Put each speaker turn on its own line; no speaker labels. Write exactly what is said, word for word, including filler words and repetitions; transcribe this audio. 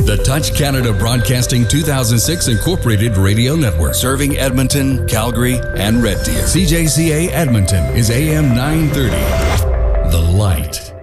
The Touch Canada Broadcasting two thousand six Incorporated Radio Network, serving Edmonton, Calgary, and Red Deer. C J C A Edmonton is A M nine thirty. The Light.